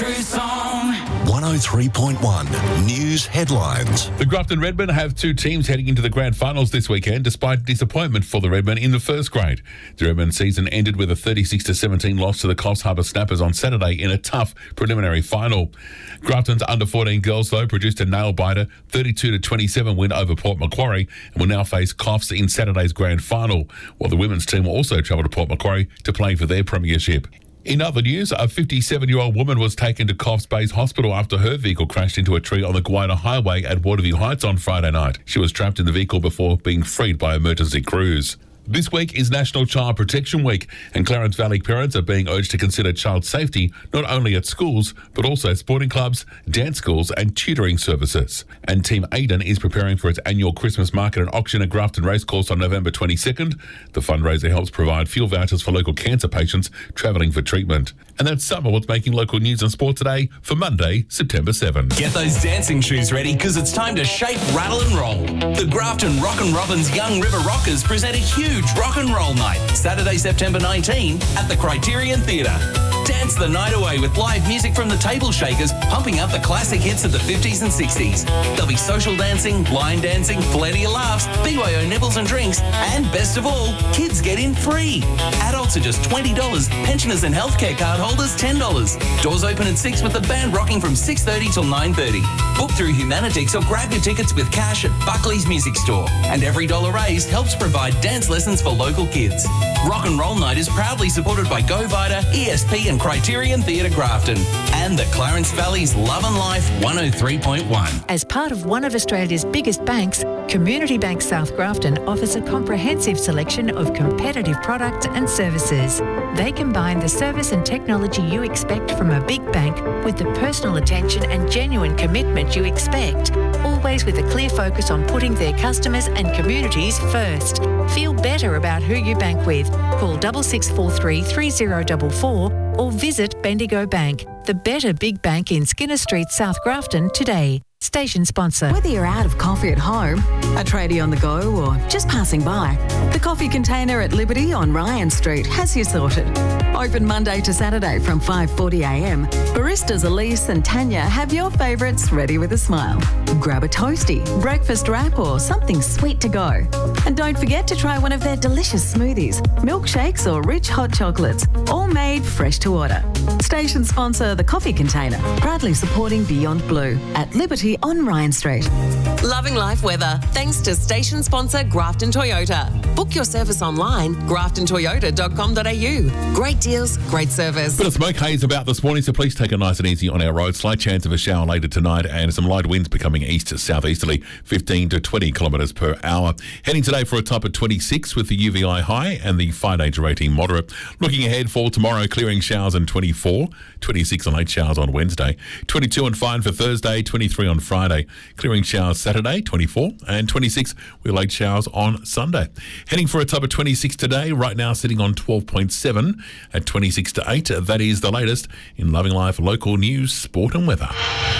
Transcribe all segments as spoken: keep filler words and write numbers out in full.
song. one oh three point one News Headlines. The Grafton Redmen have two teams heading into the grand finals this weekend, despite disappointment for the Redmen in the first grade. The Redmen season ended with a thirty-six to seventeen loss to the Coffs Harbour Snappers on Saturday in a tough preliminary final. Grafton's under fourteen girls, though, produced a nail-biter thirty-two to twenty-seven win over Port Macquarie and will now face Coffs in Saturday's grand final, while the women's team will also travel to Port Macquarie to play for their premiership. In other news, a fifty-seven-year-old woman was taken to Coffs Bay's Hospital after her vehicle crashed into a tree on the Gwydir Highway at Waterview Heights on Friday night. She was trapped in the vehicle before being freed by emergency crews. This week is National Child Protection Week, and Clarence Valley parents are being urged to consider child safety not only at schools, but also sporting clubs, dance schools and tutoring services. And Team Aiden is preparing for its annual Christmas market and auction at Grafton Racecourse on November twenty-second. The fundraiser helps provide fuel vouchers for local cancer patients travelling for treatment. And that's some of what's making local news and sport today for Monday, September seventh. Get those dancing shoes ready, because it's time to shake, rattle and roll. The Grafton Rock and Robins Young River Rockers present a huge rock and roll night, Saturday, September nineteenth at the Criterion Theatre. Dance the night away with live music from the Table Shakers, pumping up the classic hits of the fifties and sixties. There'll be social dancing, line dancing, plenty of laughs, B Y O nibbles and drinks, and best of all, kids get in free. Adults are just twenty dollars, pensioners and healthcare card holders ten dollars. Doors open at six with the band rocking from six thirty till nine thirty. Book through Humanitix or grab your tickets with cash at Buckley's Music Store. And every dollar raised helps provide dance lessons for local kids. Rock and Roll Night is proudly supported by Go Vita, E S P and Criterion Theatre Grafton, and the Clarence Valley's Love and Life one oh three point one. As part of one of Australia's biggest banks, Community Bank South Grafton offers a comprehensive selection of competitive products and services. They combine the service and technology you expect from a big bank with the personal attention and genuine commitment you expect, always with a clear focus on putting their customers and communities first. Feel better about who you bank with. Call six six four three, three zero four four or visit Bendigo Bank, the better big bank in Skinner Street, South Grafton today. Station sponsor. Whether you're out of coffee at home, a tradie on the go or just passing by, the Coffee Container at Liberty on Ryan Street has you sorted. Open Monday to Saturday from five forty a m. Baristas Elise and Tanya have your favourites ready with a smile. Grab a toasty, breakfast wrap or something sweet to go. And don't forget to try one of their delicious smoothies, milkshakes or rich hot chocolates, all made fresh to order. Station sponsor The Coffee Container, proudly supporting Beyond Blue at Liberty on Ryan Street. Loving life weather, thanks to station sponsor Grafton Toyota. Book your service online, grafton toyota dot com dot a u. Great deals, great service. Bit of smoke haze about this morning, so please take it nice and easy on our road. Slight chance of a shower later tonight and some light winds becoming east to southeasterly, fifteen to twenty kilometres per hour. Heading today for a top of twenty-six with the U V I high and the fire danger rating moderate. Looking ahead for tomorrow, clearing showers and twenty-four, twenty-six and late showers on Wednesday, twenty-two and fine for Thursday, twenty-three on Friday, clearing showers Saturday, twenty-four, and twenty-six with late showers on Sunday. Heading for a top of twenty-six today, right now sitting on twelve point seven at twenty-six to eight. That is the latest in Loving Life local news, sport and weather.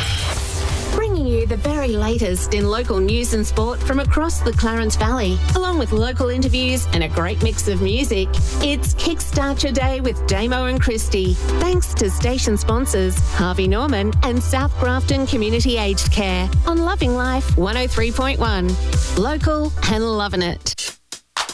Bringing you the very latest in local news and sport from across the Clarence Valley, along with local interviews and a great mix of music. It's Kickstart Your Day with Damo and Christy. Thanks to station sponsors Harvey Norman and South Grafton Community Aged Care on Loving Life one oh three point one. Local and loving it.